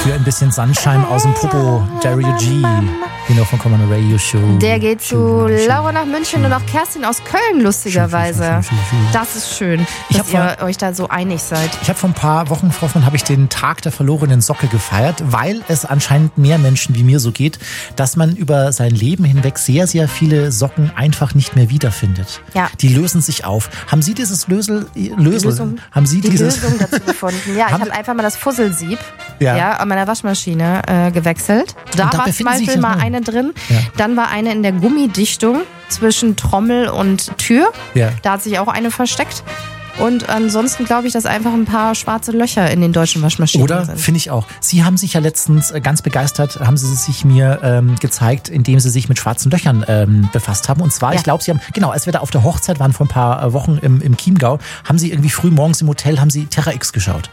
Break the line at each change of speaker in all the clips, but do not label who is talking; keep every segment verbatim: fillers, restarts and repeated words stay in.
für ein bisschen Sunshine aus dem Popo. Dario G. Genau von Common Radio Show.
Der geht zu Laura nach München und auch Kerstin aus Köln, lustigerweise. Schön, schön, schön, schön, schön. Das ist schön,
ich
dass
vor,
ihr euch da so einig seid.
Ich habe vor ein paar Wochen, Frau Hoffmann, habe ich den Tag der verlorenen Socke gefeiert, weil es anscheinend mehr Menschen wie mir so geht, dass man über sein Leben hinweg sehr, sehr viele Socken einfach nicht mehr wiederfindet.
Ja.
Die lösen sich auf. Haben Sie dieses Lösel, Lösel?
Die Lösung,
haben Sie
die
dieses
Lösung dazu gefunden? Ja, ich habe einfach mal das Fusselsieb
ja.
Ja, an meiner Waschmaschine äh, gewechselt. Da war zum Beispiel mal rein. eine drin. Ja. Dann war eine in der Gummidichtung zwischen Trommel und Tür.
Ja.
Da hat sich auch eine versteckt. Und ansonsten glaube ich, dass einfach ein paar schwarze Löcher in den deutschen Waschmaschinen
Oder?
sind.
Finde ich auch. Sie haben sich ja letztens ganz begeistert, haben Sie sich mir ähm, gezeigt, indem Sie sich mit schwarzen Löchern ähm, befasst haben. Und zwar, ja. ich glaube, Sie haben, genau, als wir da auf der Hochzeit waren vor ein paar Wochen im, im Chiemgau, haben Sie irgendwie früh morgens im Hotel, haben Sie Terra X geschaut.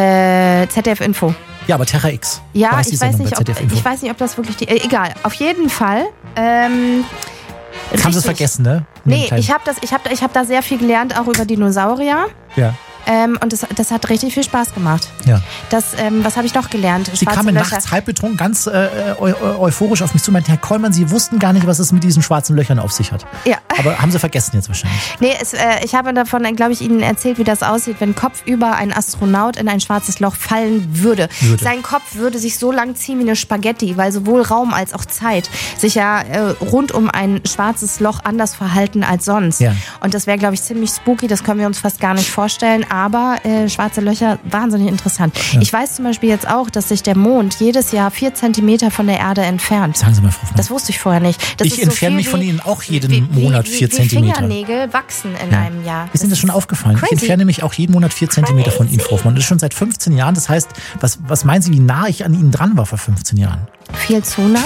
Äh, Z D F Info.
Ja, aber Terra X.
Ja, ich weiß, nicht, ob, ich weiß nicht, ob das wirklich die... Äh, egal, auf jeden Fall... Ähm,
Jetzt haben Sie es vergessen, ne?
Nee, ich habe ich hab, ich hab da sehr viel gelernt, auch über Dinosaurier.
Ja.
Ähm, und das, das hat richtig viel Spaß gemacht.
Ja.
Das, ähm, was habe ich noch gelernt?
Sie kamen nachts halb betrunken, ganz äh, eu euphorisch auf mich zu und meinten, Herr Kollmann, Sie wussten gar nicht, was es mit diesen schwarzen Löchern auf sich hat.
Ja.
Aber haben Sie vergessen jetzt wahrscheinlich.
Nee, es, äh, ich habe davon, glaube ich, Ihnen erzählt, wie das aussieht, wenn kopfüber ein Astronaut in ein schwarzes Loch fallen würde. würde. Sein Kopf würde sich so lang ziehen wie eine Spaghetti, weil sowohl Raum als auch Zeit sich ja äh, rund um ein schwarzes Loch anders verhalten als sonst.
Ja.
Und das wäre, glaube ich, ziemlich spooky, das können wir uns fast gar nicht vorstellen. Aber äh, schwarze Löcher, wahnsinnig interessant. Ja. Ich weiß zum Beispiel jetzt auch, dass sich der Mond jedes Jahr vier Zentimeter von der Erde entfernt.
Sagen Sie mal, Frau Hoffmann.
Das wusste ich vorher nicht. Das
ich entferne so mich von Ihnen auch jeden
wie,
Monat
wie,
vier
wie,
Zentimeter.
Wie Fingernägel wachsen in
ja.
einem Jahr.
Ist Ihnen das schon aufgefallen?
Crazy.
Ich entferne mich auch jeden Monat vier Zentimeter von Ihnen, Frau Hoffmann. Das ist schon seit fünfzehn Jahren. Das heißt, was, was meinen Sie, wie nah ich an Ihnen dran war vor fünfzehn Jahren?
Viel zu nah.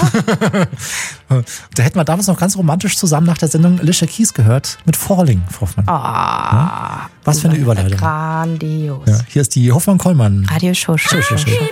Da hätten wir damals noch ganz romantisch zusammen nach der Sendung Alicia Keys gehört mit Falling, Frau Hoffmann.
Oh,
ja? Was für eine Überleitung.
Grandios.
Ja, hier ist die Hoffmann-Kollmann.
Radio Schusch.
Schusch, Schusch, Schusch.